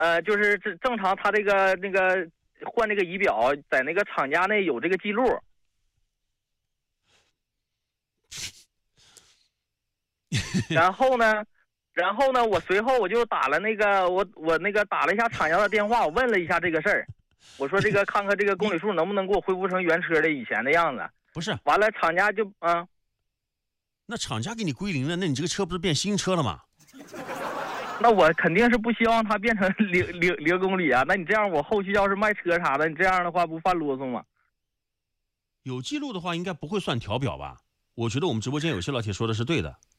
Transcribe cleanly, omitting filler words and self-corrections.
就是正常，他这个换这个仪表，在那个厂家内有这个记录。然后呢，我随后我就打了那个我那个打了一下厂家的电话，我问了一下这个事儿，我说这个看看这个公里数能不能给我恢复成原车的以前的样子。 不是， 完了厂家就那厂家给你归零了，那你这个车不是变新车了吗？ 那我肯定是不希望它变成零公里啊。那你这样，我后续要是卖车啥的，你这样的话不犯啰嗦吗？ 有记录的话，应该不会算调表吧？我觉得我们直播间有些老铁说的是对的。